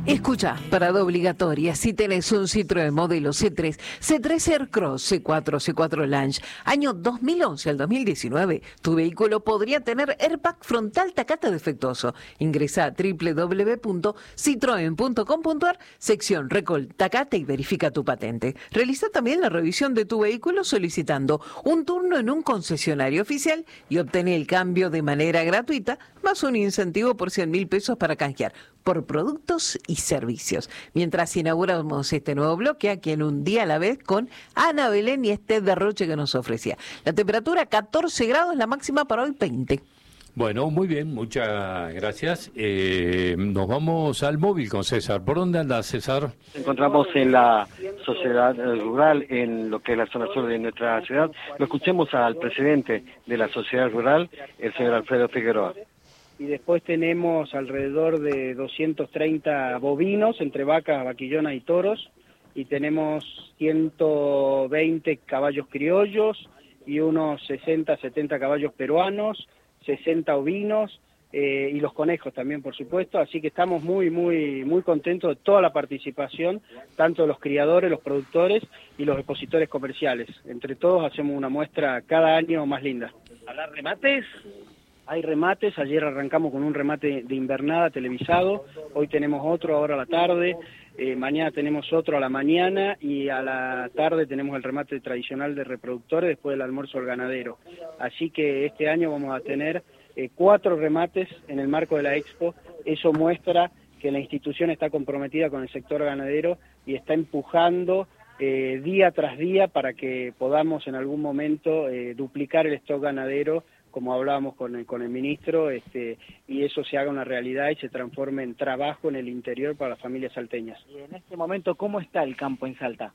Escucha, parada obligatoria si tenés un Citroën modelo C3, C3 Aircross, C4, C4 Lounge, año 2011 al 2019, tu vehículo podría tener airbag frontal Takata defectuoso. Ingresa a www.citroen.com.ar, sección Recall Takata y verifica tu patente. Realiza también la revisión de tu vehículo solicitando un turno en un concesionario oficial y obtener el cambio de manera gratuita, más un incentivo por 100.000 pesos para canjear por productos y servicios. Mientras inauguramos este nuevo bloque aquí en Un Día a la Vez con Ana Belén y este derroche que nos ofrecía. La temperatura 14 grados, la máxima para hoy 20. Bueno, muy bien, muchas gracias. Nos vamos al móvil con César. ¿Por dónde anda, César? Nos encontramos en la sociedad rural, en lo que es la zona sur de nuestra ciudad. Lo escuchemos al presidente de la sociedad rural, el señor Alfredo Figueroa. Y después tenemos alrededor de 230 bovinos, entre vacas, vaquillonas y toros, y tenemos 120 caballos criollos y unos 60, 70 caballos peruanos, 60 ovinos y los conejos también, por supuesto. Así que estamos muy contentos de toda la participación, tanto de los criadores, los productores y los expositores comerciales. Entre todos hacemos una muestra cada año más linda. ¿Habrá remates? Hay remates, ayer arrancamos con un remate de invernada televisado, hoy tenemos otro ahora a la tarde, mañana tenemos otro a la mañana y a la tarde tenemos el remate tradicional de reproductores después del almuerzo del ganadero. Así que este año vamos a tener 4 remates en el marco de la Expo. Eso muestra que la institución está comprometida con el sector ganadero y está empujando día tras día para que podamos en algún momento duplicar el stock ganadero, como hablábamos con el ministro, y eso se haga una realidad y se transforme en trabajo en el interior para las familias salteñas. Y en este momento, ¿cómo está el campo en Salta?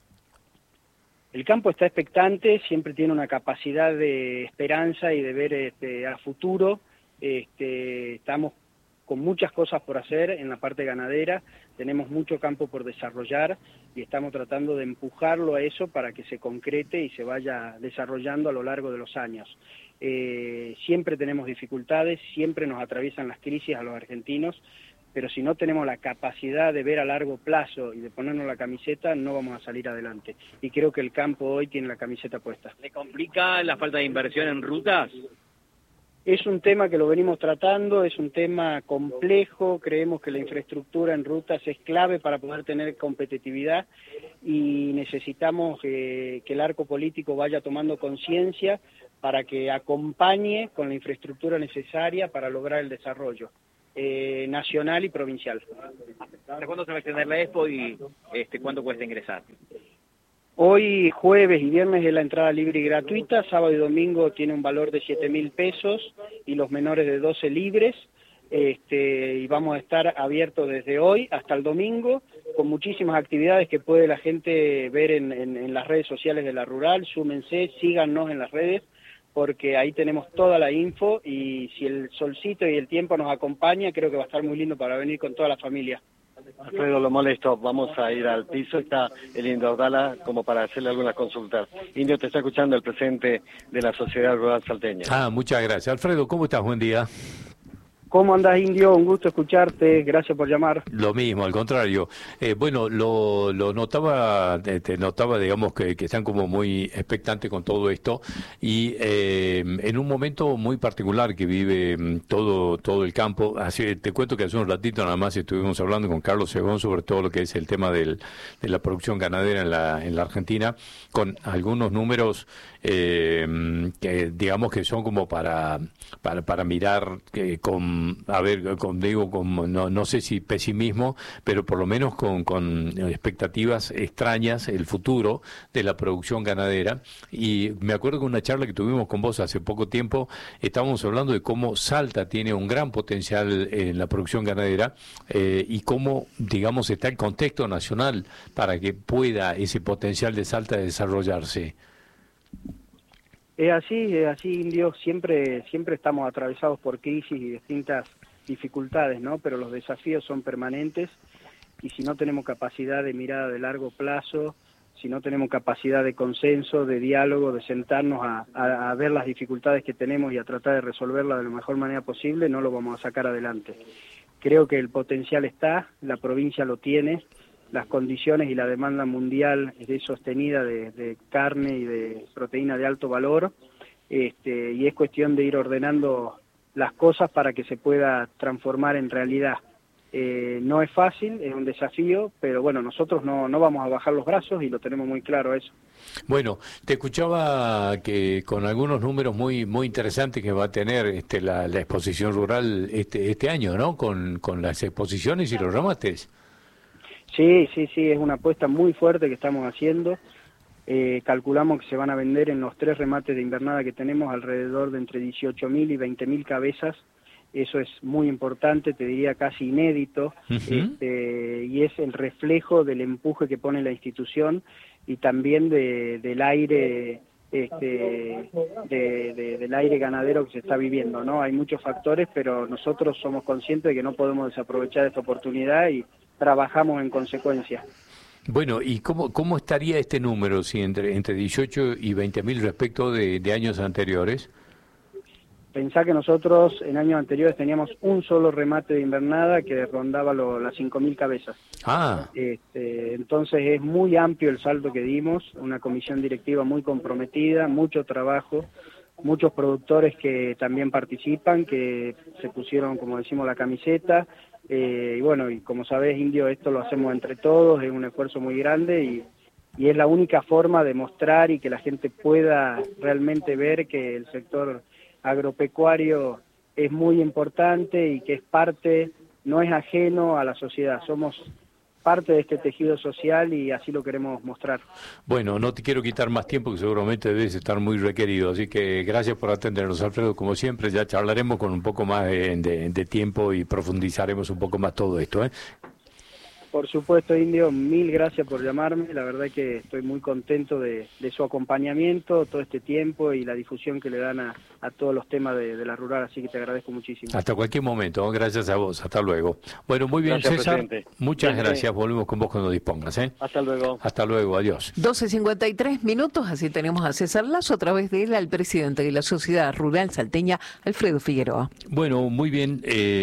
El campo está expectante, siempre tiene una capacidad de esperanza y de ver a futuro. Estamos con muchas cosas por hacer en la parte ganadera, tenemos mucho campo por desarrollar y estamos tratando de empujarlo a eso para que se concrete y se vaya desarrollando a lo largo de los años. Siempre tenemos dificultades, siempre nos atraviesan las crisis a los argentinos, pero si no tenemos la capacidad de ver a largo plazo y de ponernos la camiseta, no vamos a salir adelante. Y creo que el campo hoy tiene la camiseta puesta. ¿Le complica la falta de inversión en rutas? Es un tema que lo venimos tratando, es un tema complejo, creemos que la infraestructura en rutas es clave para poder tener competitividad y necesitamos que el arco político vaya tomando conciencia para que acompañe con la infraestructura necesaria para lograr el desarrollo nacional y provincial. ¿Hasta cuándo se va a extender la Expo y cuánto cuesta ingresar? Hoy, jueves y viernes, es la entrada libre y gratuita, sábado y domingo tiene un valor de 7.000 pesos y los menores de 12 libres, y vamos a estar abiertos desde hoy hasta el domingo con muchísimas actividades que puede la gente ver en las redes sociales de La Rural. Súmense, síganos en las redes, porque ahí tenemos toda la info y si el solcito y el tiempo nos acompaña, creo que va a estar muy lindo para venir con toda la familia. Alfredo, lo molesto, vamos a ir al piso, está el Indio Ordala como para hacerle algunas consultas. Indio, te está escuchando el presidente de la Sociedad Rural Salteña. Muchas gracias. Alfredo, ¿cómo estás? Buen día. ¿Cómo andás, Indio? Un gusto escucharte, gracias por llamar. Lo mismo, al contrario. Bueno, lo notaba, notaba, digamos, que están como muy expectantes con todo esto y en un momento muy particular que vive todo el campo. Así, te cuento que hace un ratito nada más estuvimos hablando con Carlos Segón sobre todo lo que es el tema de la producción ganadera en la Argentina, con algunos números que digamos que son como para mirar no sé si pesimismo, pero por lo menos con expectativas extrañas el futuro de la producción ganadera. Y me acuerdo que una charla que tuvimos con vos hace poco tiempo, estábamos hablando de cómo Salta tiene un gran potencial en la producción ganadera y cómo, digamos, está el contexto nacional para que pueda ese potencial de Salta desarrollarse. Es así, Indio, siempre estamos atravesados por crisis y distintas dificultades, ¿no? Pero los desafíos son permanentes y si no tenemos capacidad de mirada de largo plazo, si no tenemos capacidad de consenso, de diálogo, de sentarnos a ver las dificultades que tenemos y a tratar de resolverlas de la mejor manera posible, no lo vamos a sacar adelante. creo que el potencial está, la provincia lo tiene, las condiciones y la demanda mundial es sostenida de carne y de proteína de alto valor, y es cuestión de ir ordenando las cosas para que se pueda transformar en realidad. No es fácil, es un desafío, pero bueno, nosotros no vamos a bajar los brazos y lo tenemos muy claro eso. Bueno, te escuchaba que con algunos números muy interesantes que va a tener la exposición rural este año, ¿no? Con las exposiciones y los remates. Sí, es una apuesta muy fuerte que estamos haciendo. Calculamos que se van a vender en los 3 remates de invernada que tenemos alrededor de entre 18.000 y 20.000 cabezas. Eso es muy importante, te diría casi inédito, y es el reflejo del empuje que pone la institución y también del aire del aire ganadero que se está viviendo, ¿no? Hay muchos factores, pero nosotros somos conscientes de que no podemos desaprovechar esta oportunidad y trabajamos en consecuencia. Bueno, ¿y cómo estaría este número si entre 18 y 20.000 respecto de años anteriores? Pensá que nosotros en años anteriores teníamos un solo remate de invernada que rondaba las 5.000 cabezas. Entonces es muy amplio el salto que dimos, una comisión directiva muy comprometida, mucho trabajo, muchos productores que también participan, que se pusieron, como decimos, la camiseta. Y bueno, y como sabés, Indio, esto lo hacemos entre todos, es un esfuerzo muy grande y es la única forma de mostrar y que la gente pueda realmente ver que el sector agropecuario es muy importante y que es parte, no es ajeno a la sociedad, somos parte de este tejido social y así lo queremos mostrar. Bueno, no te quiero quitar más tiempo que seguramente debes estar muy requerido, así que gracias por atendernos, Alfredo, como siempre. Ya charlaremos con un poco más de tiempo y profundizaremos un poco más todo esto, ¿eh? Por supuesto, Indio, mil gracias por llamarme, la verdad que estoy muy contento de su acompañamiento todo este tiempo y la difusión que le dan a todos los temas de la rural, así que te agradezco muchísimo. Hasta cualquier momento, gracias a vos, hasta luego. Bueno, muy bien, gracias, César, presidente. Muchas gracias, volvemos con vos cuando dispongas, ¿eh? Hasta luego. Hasta luego, adiós. 12:53, así tenemos a César Lazo, a través de él al presidente de la Sociedad Rural Salteña, Alfredo Figueroa. Bueno, muy bien,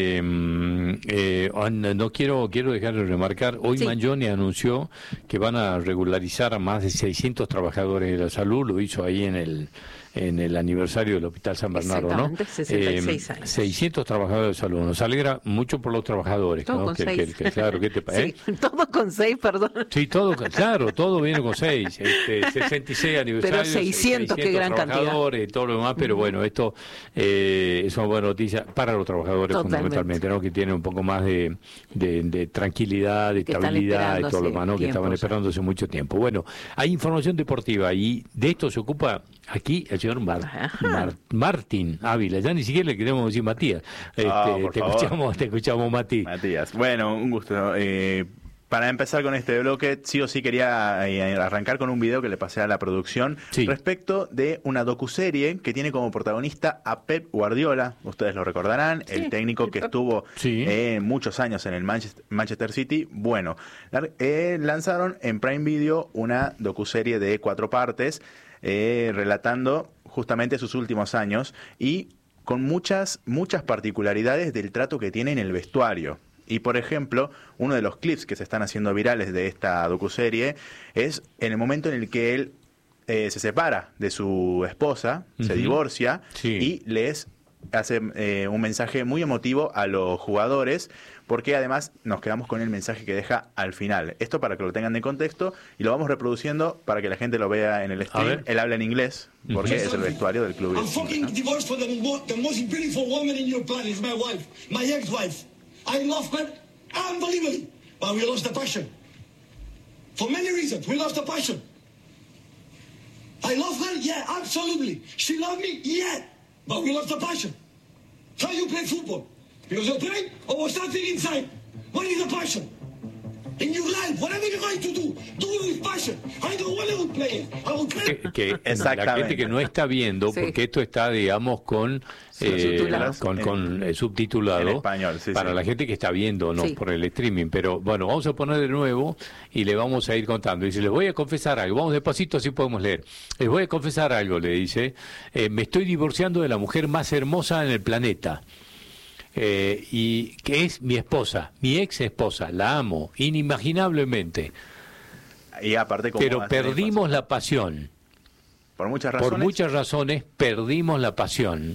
no quiero dejar de remarcar. Hoy sí. Mangione anunció que van a regularizar a más de 600 trabajadores de la salud, lo hizo ahí en el aniversario del Hospital San Bernardo, ¿no? 66 años. 600 trabajadores de salud. Nos alegra mucho por los trabajadores, todo ¿no? Con 6. Claro, ¿qué te parece? Sí, todo con 6, perdón. Sí, todo viene con 6. 66 aniversario. Pero 600 qué gran cantidad. Todo lo demás, pero bueno, esto es una buena noticia para los trabajadores. Totalmente. Fundamentalmente, ¿no? Que tienen un poco más de tranquilidad, de estabilidad y todo lo demás, ¿no? Que estaban esperando hace mucho tiempo. Bueno, hay información deportiva y de esto se ocupa aquí el señor Martín Ávila. Ya ni siquiera le queremos decir Matías. Te escuchamos, Matías. Bueno, un gusto. Para empezar con este bloque, sí o sí quería arrancar con un video que le pasé a la producción respecto de una docuserie que tiene como protagonista a Pep Guardiola. Ustedes lo recordarán, el técnico que estuvo muchos años en el Manchester City. Bueno, lanzaron en Prime Video una docuserie de 4 partes relatando justamente sus últimos años y con muchas particularidades del trato que tiene en el vestuario. Y, por ejemplo, uno de los clips que se están haciendo virales de esta docuserie es en el momento en el que él se separa de su esposa, se divorcia y les hace un mensaje muy emotivo a los jugadores, porque además nos quedamos con el mensaje que deja al final. Esto para que lo tengan de contexto y lo vamos reproduciendo para que la gente lo vea en el stream. Él habla en inglés porque es el vestuario del club. I'm fucking divorced for the most beautiful woman in your planet is my wife, my ex-wife. I love her unbelievably, but we lost the passion. For many reasons, we lost the passion. I love her, yeah, absolutely. She loved me, yeah, but we lost the passion. How you play football? Because you're playing or something inside? What is the passion? In your life, whatever you're going to do it with passion. I don't want to play it. I will play. La gente que no está viendo, porque esto está, digamos, con subtitulado en español, para la gente que está viendo, no por el streaming. Pero bueno, vamos a poner de nuevo y le vamos a ir contando. Dice, les voy a confesar algo. Vamos despacito, así podemos leer. Les voy a confesar algo, le dice. Me estoy divorciando de la mujer más hermosa en el planeta. y que es mi esposa, mi ex esposa, la amo inimaginablemente. Y aparte, pero perdimos la pasión. ¿Por muchas razones? Por muchas razones perdimos la pasión.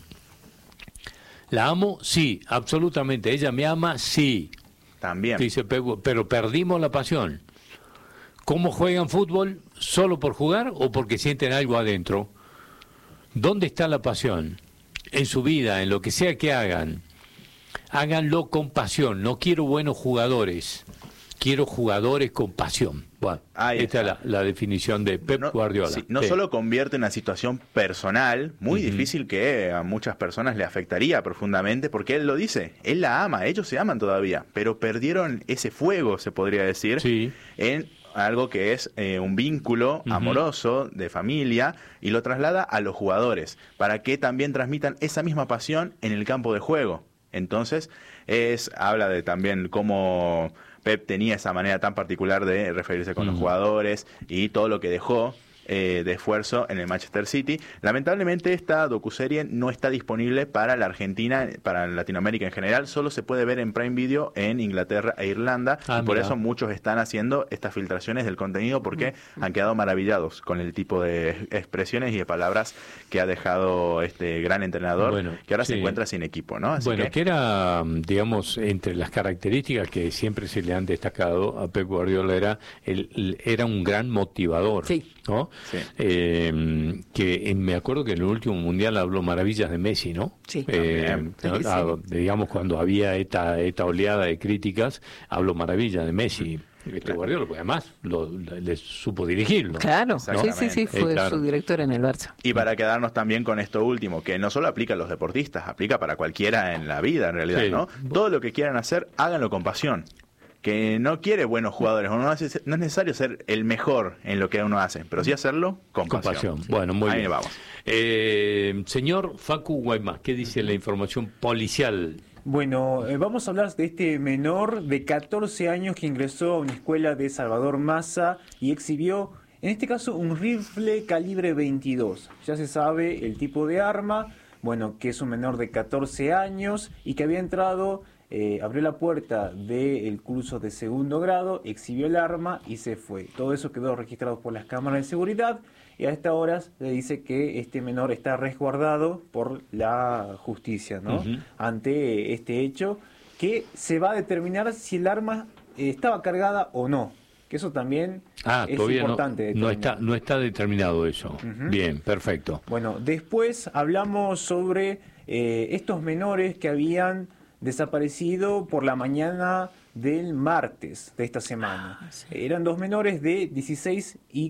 ¿La amo? Sí, absolutamente. ¿Ella me ama? Sí. También. Dice, pero perdimos la pasión. ¿Cómo juegan fútbol? ¿Solo por jugar o porque sienten algo adentro? ¿Dónde está la pasión? En su vida, en lo que sea que hagan. Háganlo con pasión. No quiero buenos jugadores. Quiero jugadores con pasión. Bueno, esta es la definición de Pep Guardiola. Sí, no solo convierte una situación personal muy difícil que a muchas personas le afectaría profundamente, porque él lo dice, él la ama, ellos se aman todavía, pero perdieron ese fuego, se podría decir, en algo que es un vínculo amoroso, de familia, y lo traslada a los jugadores, para que también transmitan esa misma pasión en el campo de juego. Entonces, habla de también cómo Pep tenía esa manera tan particular de referirse con los jugadores y todo lo que dejó de esfuerzo en el Manchester City. Lamentablemente esta docuserie no está disponible para la Argentina, para Latinoamérica en general, solo se puede ver en Prime Video en Inglaterra e Irlanda, y por eso muchos están haciendo estas filtraciones del contenido, porque han quedado maravillados con el tipo de expresiones y de palabras que ha dejado este gran entrenador, que ahora se encuentra sin equipo, ¿no? Así que era, digamos, entre las características que siempre se le han destacado a Pep Guardiola, era un gran motivador, ¿no? Sí. Que me acuerdo que en el último mundial habló maravillas de Messi, ¿no? Sí. Digamos, cuando había esta oleada de críticas, habló maravillas de Messi. Guardiola, porque además le supo dirigirlo. Claro, sí, fue su director en el Barça. Y para quedarnos también con esto último, que no solo aplica a los deportistas, aplica para cualquiera en la vida, en realidad, ¿no? Todo lo que quieran hacer, háganlo con pasión. Que no quiere buenos jugadores, no es necesario ser el mejor en lo que uno hace, pero sí hacerlo con pasión. Bueno, muy bien. Ahí vamos. Señor Facu Guaymás, ¿qué dice la información policial? Bueno, vamos a hablar de este menor de 14 años que ingresó a una escuela de Salvador Massa y exhibió, en este caso, un rifle calibre 22. Ya se sabe el tipo de arma, bueno, que es un menor de 14 años y que había entrado... abrió la puerta del curso de segundo grado, exhibió el arma y se fue. Todo eso quedó registrado por las cámaras de seguridad y a esta hora le dice que este menor está resguardado por la justicia, ¿no? Ante este hecho, que se va a determinar si el arma estaba cargada o no. Que eso también es importante. No está determinado eso. Bien, perfecto. Bueno, después hablamos sobre estos menores que habían desaparecido por la mañana del martes de esta semana. Eran dos menores de 16 y